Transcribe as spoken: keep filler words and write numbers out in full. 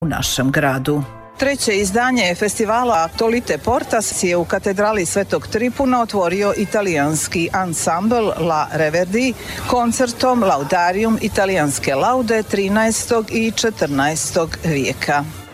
u našem gradu. Treće izdanje festivala Tolite Portas je u katedrali Svetog Tripuna otvorio italijanski ansambl La Reverdi koncertom Laudarium italijanske laude trinaestog i četrnaestog vijeka.